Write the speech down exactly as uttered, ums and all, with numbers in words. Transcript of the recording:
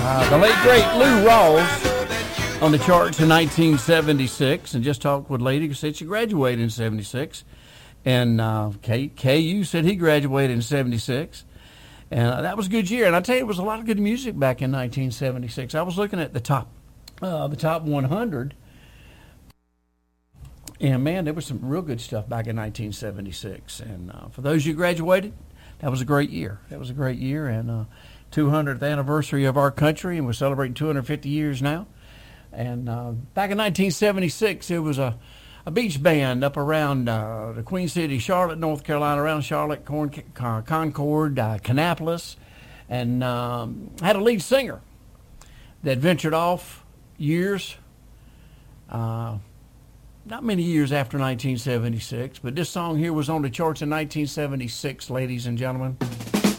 Uh, the late, great Lou Rawls on the charts in nineteen seventy-six. And just talked with a lady who said she graduated in seventy-six. And uh, K, KU said he graduated in seventy-six. And uh, that was a good year. And I tell you, it was a lot of good music back in nineteen seventy-six. I was looking at the top, uh, the top one hundred. And, man, there was some real good stuff back in nineteen seventy-six. And uh, for those who graduated, that was a great year. That was a great year. And uh, two hundredth anniversary of our country, and we're celebrating two hundred fifty years now. And uh, back in nineteen seventy-six, there was a, a beach band up around uh, the Queen City, Charlotte, North Carolina, around Charlotte, Corn, Concord, uh, Kannapolis, and um, had a lead singer that ventured off years, uh, not many years after nineteen seventy-six, but this song here was on the charts in nineteen seventy-six, ladies and gentlemen.